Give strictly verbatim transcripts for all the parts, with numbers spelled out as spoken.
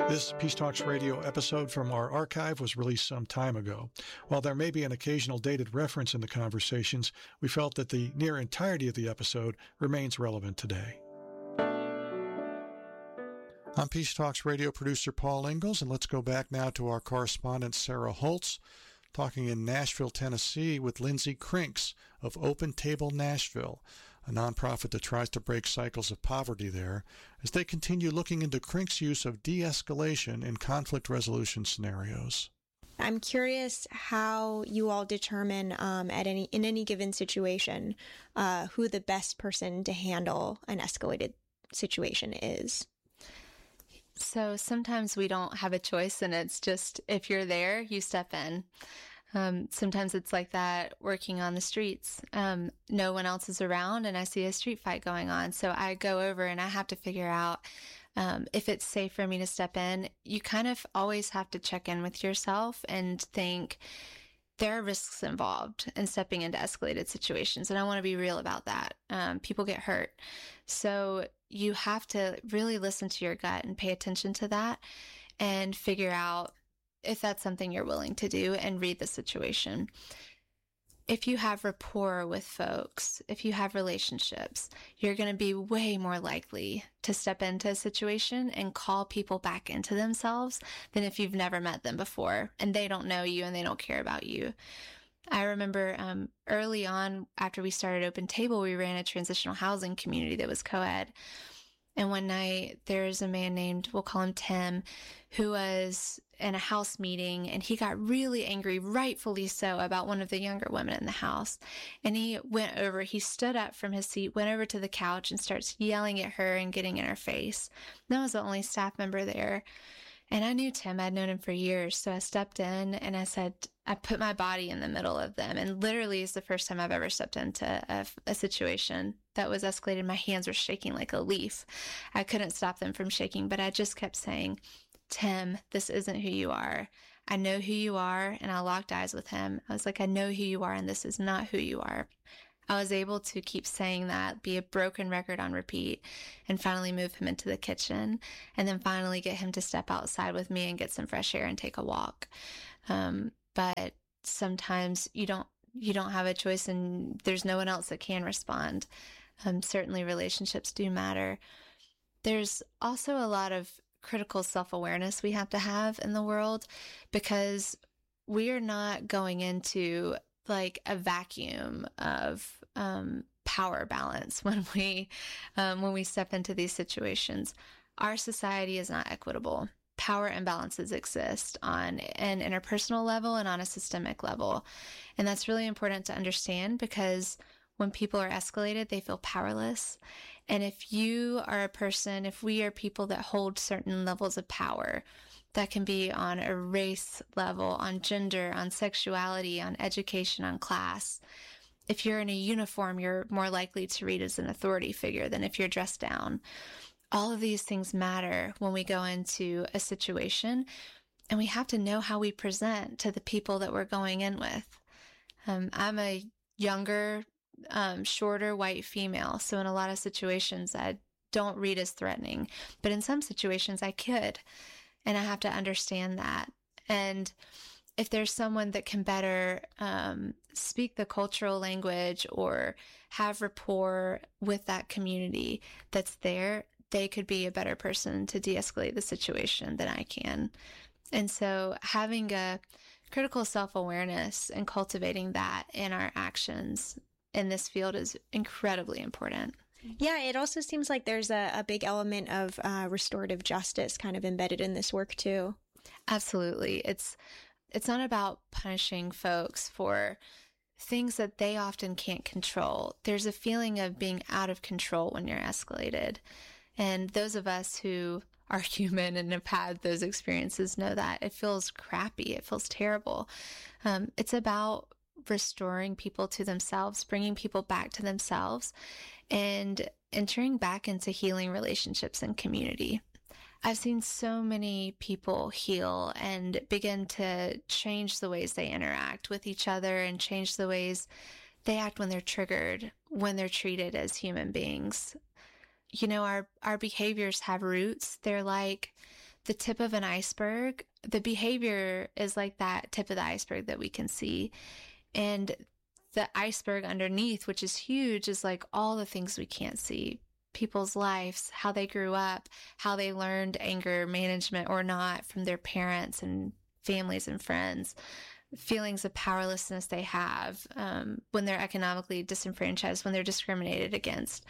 This Peace Talks Radio episode from our archive was released some time ago. While there may be an occasional dated reference in the conversations, we felt that the near entirety of the episode remains relevant today. I'm Peace Talks Radio producer Paul Ingalls, and let's go back now to our correspondent Sarah Holtz, talking in Nashville, Tennessee with Lindsay Krinks of Open Table Nashville, a nonprofit that tries to break cycles of poverty there, as they continue looking into Krinks' use of de-escalation in conflict resolution scenarios. I'm curious how you all determine um, at any in any given situation uh, who the best person to handle an escalated situation is. So sometimes we don't have a choice, and it's just, if you're there, you step in. Um, sometimes it's like that working on the streets. Um, no one else is around, and I see a street fight going on. So I go over and I have to figure out um, if it's safe for me to step in. You kind of always have to check in with yourself and think, there are risks involved in stepping into escalated situations. And I want to be real about that. Um, people get hurt. So you have to really listen to your gut and pay attention to that and figure out if that's something you're willing to do and read the situation. If you have rapport with folks, if you have relationships, you're going to be way more likely to step into a situation and call people back into themselves than if you've never met them before and they don't know you and they don't care about you. I remember um, early on, after we started Open Table, we ran a transitional housing community that was co-ed. And one night, there's a man named, we'll call him Tim, who was in a house meeting, and he got really angry, rightfully so, about one of the younger women in the house. And he went over, he stood up from his seat, went over to the couch, and starts yelling at her and getting in her face. And I was the only staff member there. And I knew Tim, I'd known him for years. So I stepped in and I said, I put my body in the middle of them. And literally it's the first time I've ever stepped into a, a situation that was escalated. My hands were shaking like a leaf. I couldn't stop them from shaking, but I just kept saying, Tim, this isn't who you are. I know who you are. And I locked eyes with him. I was like, I know who you are, and this is not who you are. I was able to keep saying that, be a broken record on repeat, and finally move him into the kitchen, and then finally get him to step outside with me and get some fresh air and take a walk. Um, but sometimes you don't, you don't have a choice, and there's no one else that can respond. Um, certainly relationships do matter. There's also a lot of critical self-awareness we have to have in the world, because we are not going into like a vacuum of um, power balance when we um, when we step into these situations. Our society is not equitable. Power imbalances exist on an interpersonal level and on a systemic level. And that's really important to understand, because when people are escalated, they feel powerless. And if you are a person, if we are people that hold certain levels of power, that can be on a race level, on gender, on sexuality, on education, on class. If you're in a uniform, you're more likely to read as an authority figure than if you're dressed down. All of these things matter when we go into a situation, and we have to know how we present to the people that we're going in with. Um, I'm a younger, um, shorter white female, so in a lot of situations, I don't read as threatening, but in some situations I could. And I have to understand that. And if there's someone that can better um, speak the cultural language or have rapport with that community that's there, they could be a better person to de-escalate the situation than I can. And so having a critical self-awareness and cultivating that in our actions in this field is incredibly important. Yeah, it also seems like there's a, a big element of uh, restorative justice kind of embedded in this work too. Absolutely. It's it's not about punishing folks for things that they often can't control. There's a feeling of being out of control when you're escalated. And those of us who are human and have had those experiences know that it feels crappy. It feels terrible. Um, it's about restoring people to themselves, bringing people back to themselves, and entering back into healing relationships and community. I've seen so many people heal and begin to change the ways they interact with each other and change the ways they act when they're triggered, when they're treated as human beings. You know, our, our behaviors have roots. They're like the tip of an iceberg. The behavior is like that tip of the iceberg that we can see. And the iceberg underneath, which is huge, is like all the things we can't see. People's lives, how they grew up, how they learned anger management or not from their parents and families and friends, feelings of powerlessness they have um, when they're economically disenfranchised, when they're discriminated against.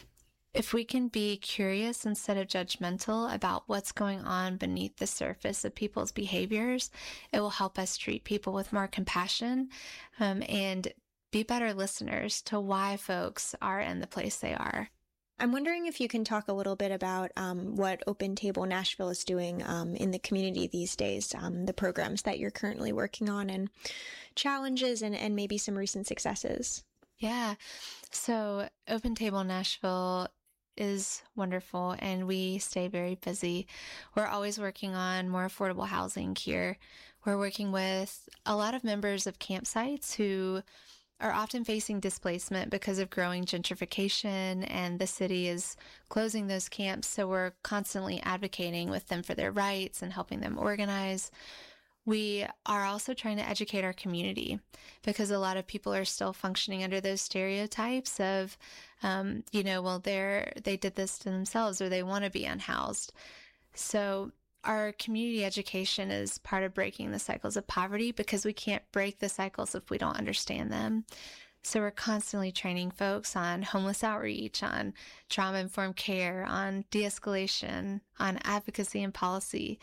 If we can be curious instead of judgmental about what's going on beneath the surface of people's behaviors, it will help us treat people with more compassion um, and be better listeners to why folks are in the place they are. I'm wondering if you can talk a little bit about um, what Open Table Nashville is doing um, in the community these days, um, the programs that you're currently working on and challenges and, and maybe some recent successes. Yeah. So Open Table Nashville is wonderful and we stay very busy. We're always working on more affordable housing here. We're working with a lot of members of campsites who are often facing displacement because of growing gentrification, and the city is closing those camps. So we're constantly advocating with them for their rights and helping them organize. We are also trying to educate our community because a lot of people are still functioning under those stereotypes of, um, you know, well, they're, they did this to themselves or they want to be unhoused. So our community education is part of breaking the cycles of poverty because we can't break the cycles if we don't understand them. So we're constantly training folks on homeless outreach, on trauma-informed care, on de-escalation, on advocacy and policy.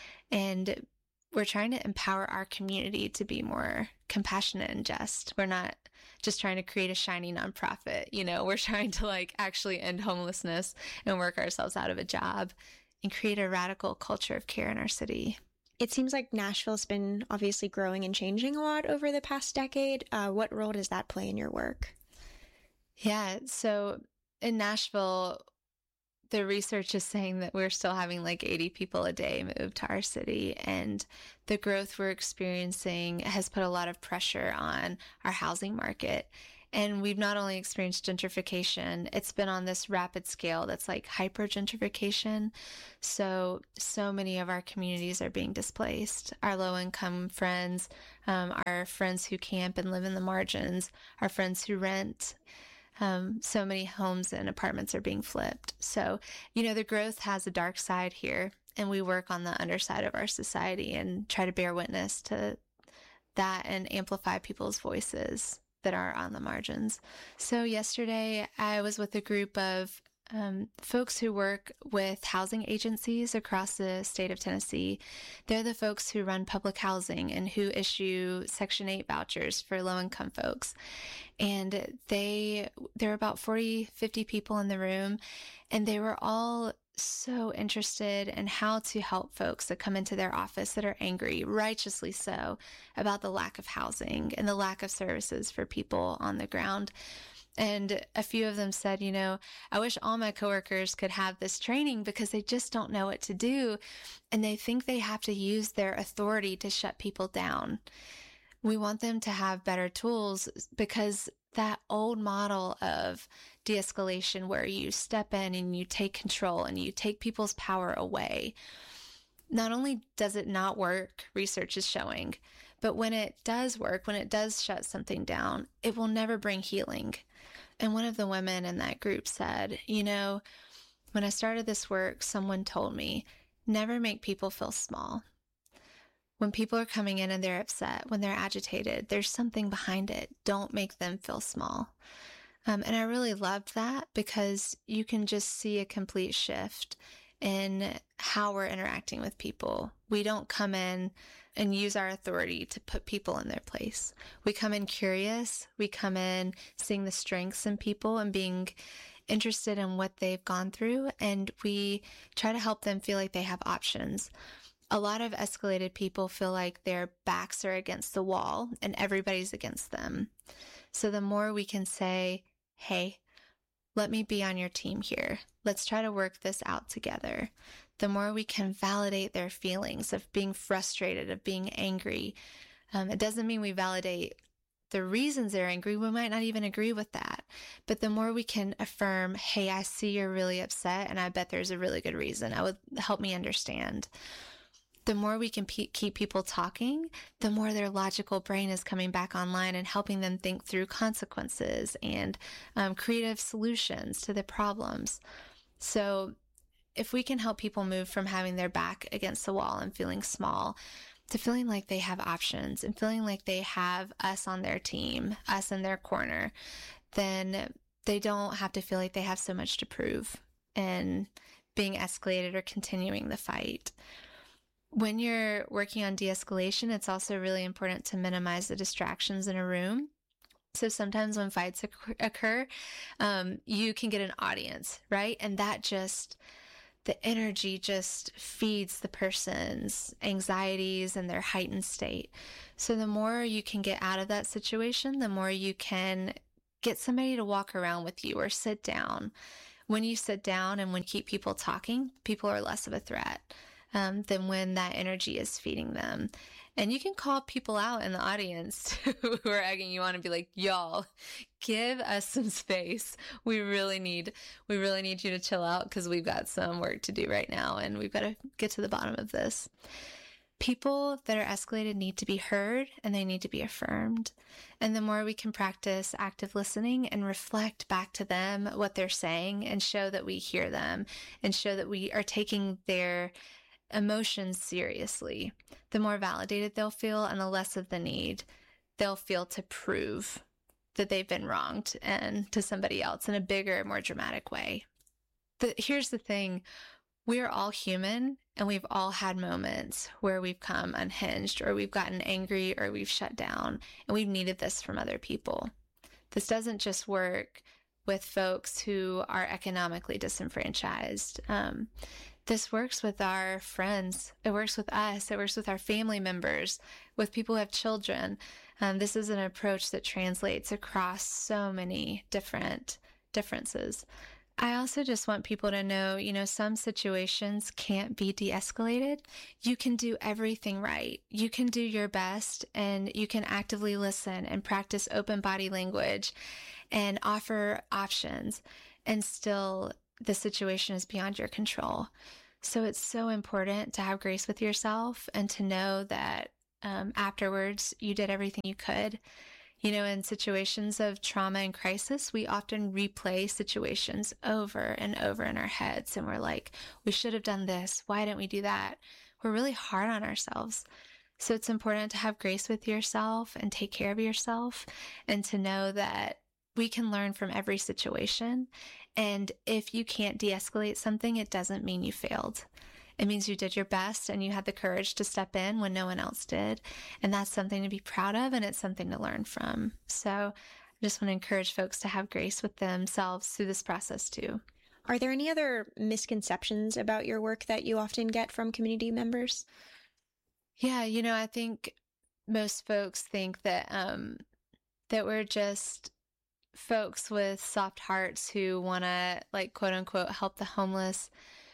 And we're trying to empower our community to be more compassionate and just. We're not just trying to create a shiny nonprofit. You know, we're trying to like actually end homelessness and work ourselves out of a job and create a radical culture of care in our city. It seems like Nashville's been obviously growing and changing a lot over the past decade. Uh, what role does that play in your work? Yeah, so in Nashville, the research is saying that we're still having like eighty people a day move to our city, and the growth we're experiencing has put a lot of pressure on our housing market. And we've not only experienced gentrification, it's been on this rapid scale that's like hyper gentrification. So, so many of our communities are being displaced. Our low income friends, um, our friends who camp and live in the margins, our friends who rent. Um, so many homes and apartments are being flipped. So, you know, the growth has a dark side here, and we work on the underside of our society and try to bear witness to that and amplify people's voices that are on the margins. So yesterday I was with a group of um, folks who work with housing agencies across the state of Tennessee. They're the folks who run public housing and who issue Section eight vouchers for low-income folks. And they, there were about forty, fifty people in the room, and they were all so interested in how to help folks that come into their office that are angry, righteously so, about the lack of housing and the lack of services for people on the ground. And a few of them said, you know, I wish all my coworkers could have this training because they just don't know what to do. And they think they have to use their authority to shut people down. We want them to have better tools because that old model of de-escalation where you step in and you take control and you take people's power away, not only does it not work, research is showing, but when it does work, when it does shut something down, it will never bring healing. And one of the women in that group said, you know, when I started this work, someone told me, never make people feel small. When people are coming in and they're upset, when they're agitated, there's something behind it. Don't make them feel small. Um, and I really loved that because you can just see a complete shift in how we're interacting with people. We don't come in and use our authority to put people in their place. We come in curious. We come in seeing the strengths in people and being interested in what they've gone through. And we try to help them feel like they have options. A lot of escalated people feel like their backs are against the wall and everybody's against them. So the more we can say, hey, let me be on your team here. Let's try to work this out together. The more we can validate their feelings of being frustrated, of being angry. Um, it doesn't mean we validate the reasons they're angry, we might not even agree with that. But the more we can affirm, hey, I see you're really upset, and I bet there's a really good reason. I would help me understand. The more we can pe- keep people talking, the more their logical brain is coming back online and helping them think through consequences and um, creative solutions to the problems. So if we can help people move from having their back against the wall and feeling small to feeling like they have options and feeling like they have us on their team, us in their corner, then they don't have to feel like they have so much to prove and being escalated or continuing the fight. When you're working on de-escalation, it's also really important to minimize the distractions in a room. So sometimes when fights occur, um, you can get an audience, right? And that just, the energy just feeds the person's anxieties and their heightened state. So the more you can get out of that situation, the more you can get somebody to walk around with you or sit down. When you sit down and when you keep people talking, people are less of a threat um, than when that energy is feeding them. And you can call people out in the audience who are egging you on and be like, y'all, give us some space. We really need, we really need you to chill out because we've got some work to do right now and we've got to get to the bottom of this. People that are escalated need to be heard and they need to be affirmed. And the more we can practice active listening and reflect back to them what they're saying and show that we hear them and show that we are taking their emotions seriously, the more validated they'll feel and the less of the need they'll feel to prove that they've been wronged and to somebody else in a bigger, more dramatic way. But here's the thing. We're all human and we've all had moments where we've come unhinged or we've gotten angry or we've shut down and we've needed this from other people. This doesn't just work with folks who are economically disenfranchised. Um, This works with our friends. It works with us. It works with our family members, with people who have children. Um, this is an approach that translates across so many different differences. I also just want people to know, you know, some situations can't be de-escalated. You can do everything right. You can do your best and you can actively listen and practice open body language and offer options, and still the situation is beyond your control. So it's so important to have grace with yourself and to know that um, afterwards you did everything you could. You know, in situations of trauma and crisis, we often replay situations over and over in our heads. And we're like, we should have done this. Why didn't we do that? We're really hard on ourselves. So it's important to have grace with yourself and take care of yourself and to know that we can learn from every situation. And if you can't de-escalate something, it doesn't mean you failed. It means you did your best and you had the courage to step in when no one else did. And that's something to be proud of, and it's something to learn from. So I just want to encourage folks to have grace with themselves through this process too. Are there any other misconceptions about your work that you often get from community members? Yeah, you know, I think most folks think that um, that we're just folks with soft hearts who want to, like, quote unquote, help the homeless.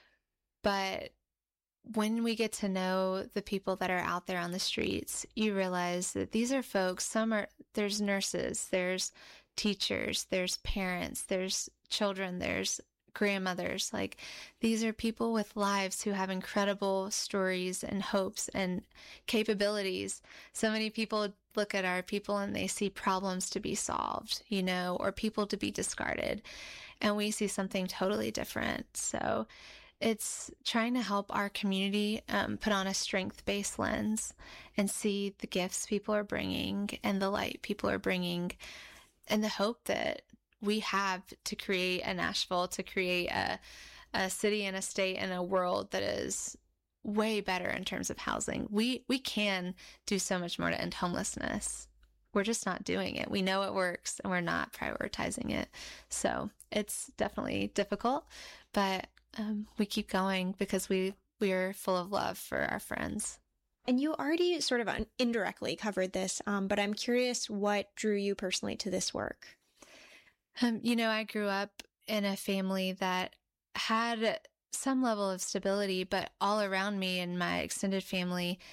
But when we get to know the people that are out there on the streets, you realize that these are folks, some are, there's nurses, there's teachers, there's parents, there's children, there's grandmothers. Like, these are people with lives who have incredible stories and hopes and capabilities. So many people look at our people and they see problems to be solved, you know, or people to be discarded. And we see something totally different. So it's trying to help our community um, put on a strength-based lens and see the gifts people are bringing and the light people are bringing and the hope that we have to create a Nashville, to create a, a city and a state and a world that is way better in terms of housing. We we can do so much more to end homelessness. We're just not doing it. We know it works and we're not prioritizing it. So it's definitely difficult, but um, we keep going because we, we are full of love for our friends. And you already sort of indirectly covered this, um, but I'm curious what drew you personally to this work. Um, you know, I grew up in a family that had some level of stability, but all around me and my extended family,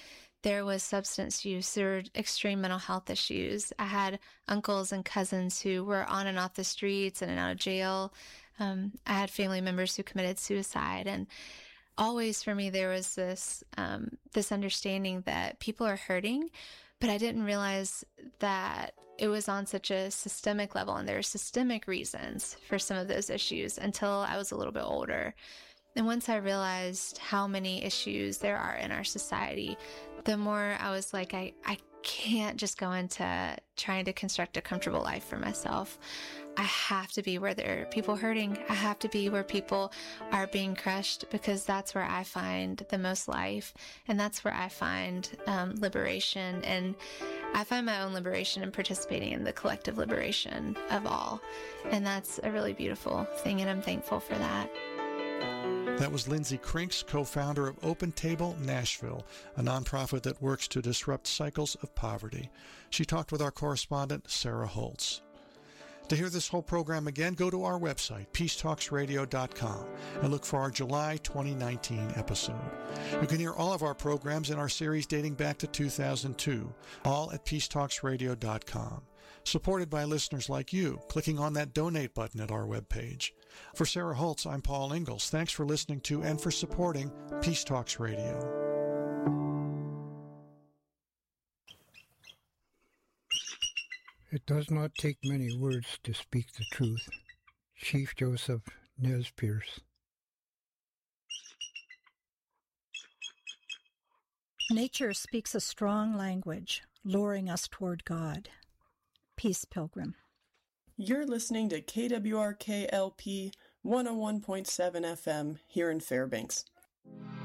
there was substance use, there were extreme mental health issues. I had uncles and cousins who were on and off the streets and out of jail. Um, I had family members who committed suicide, and always for me there was this um, this understanding that people are hurting, but I didn't realize that it was on such a systemic level, and there are systemic reasons for some of those issues until I was a little bit older. And once I realized how many issues there are in our society, the more I was like, I, I can't just go into trying to construct a comfortable life for myself. I have to be where there are people hurting. I have to be where people are being crushed, because that's where I find the most life, and that's where I find um, liberation. And I find my own liberation in participating in the collective liberation of all. And that's a really beautiful thing, and I'm thankful for that. That was Lindsay Crinks, co-founder of Open Table Nashville, a nonprofit that works to disrupt cycles of poverty. She talked with our correspondent, Sarah Holtz. To hear this whole program again, go to our website, peace talks radio dot com, and look for our July twenty nineteen episode. You can hear all of our programs in our series dating back to two thousand two, all at peace talks radio dot com. Supported by listeners like you, clicking on that donate button at our webpage. For Sarah Holtz, I'm Paul Ingalls. Thanks for listening to and for supporting Peace Talks Radio. It does not take many words to speak the truth. Chief Joseph Nez Perce. Nature speaks a strong language, luring us toward God. Peace, Pilgrim. You're listening to K W R K L P one oh one point seven F M here in Fairbanks.